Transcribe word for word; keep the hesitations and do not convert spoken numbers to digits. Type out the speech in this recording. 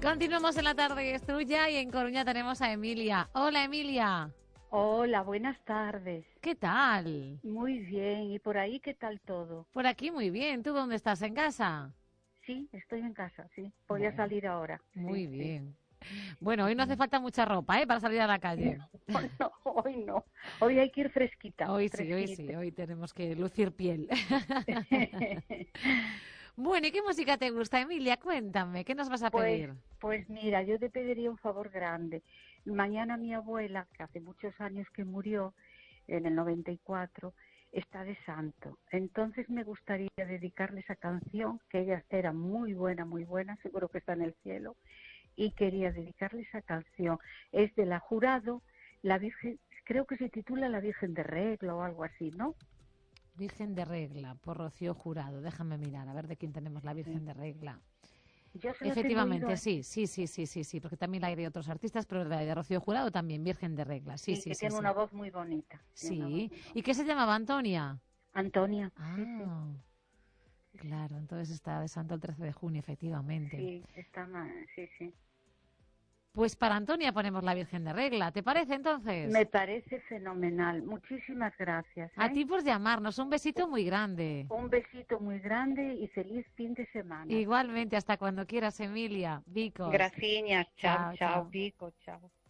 Continuamos en la tarde, es tuya, y en Coruña tenemos a Emilia. Hola, Emilia. Hola, buenas tardes. ¿Qué tal? Muy bien. ¿Y por ahí qué tal todo? Por aquí muy bien. ¿Tú dónde estás? ¿En casa? Sí, estoy en casa, sí. Voy a Bueno, salir ahora. muy Sí, sí. bien. Bueno, hoy no hace falta mucha ropa, ¿eh? Para salir a la calle. No, no, hoy no. Hoy hay que ir fresquita, Hoy sí, hoy sí, fresquita. hoy tenemos que lucir piel. Bueno, ¿y qué música te gusta, Emilia? Cuéntame, ¿qué nos vas a Pues, pedir? pues mira, yo te pediría un favor grande. Mañana mi abuela, que hace muchos años que murió, en el noventa y cuatro, está de santo. Entonces me gustaría dedicarle esa canción, que ella era muy buena, muy buena, seguro que está en el cielo, y quería dedicarle esa canción. Es de la Jurado, la Virgen, creo que se titula La Virgen de Regla o algo así, ¿no? Virgen de Regla, por Rocío Jurado. Déjame mirar, a ver de quién tenemos la Sí. Virgen de Regla. Yo se lo tengo oído, Efectivamente, ¿eh? sí, sí, sí, sí, sí, sí, porque también la hay de otros artistas, pero la de Rocío Jurado también, Virgen de Regla. Sí, Sí, sí, que sí, tiene una sí. voz muy bonita. Tiene una voz Sí. muy ¿Y bonita. qué se llamaba, Antonia? Antonia, sí, sí. Ah, claro, entonces está de santo el trece de junio, efectivamente. Sí, está mal, sí, sí. Pues para Antonia ponemos la Virgen de Regla, ¿te parece Me entonces? parece fenomenal. Muchísimas gracias, A ¿eh? ti por llamarnos, un besito muy grande. Un besito muy grande y feliz fin de semana. Igualmente, hasta cuando quieras, Emilia. Vicos. Gracias, chao, Chao, chao, chao. Pico, chao.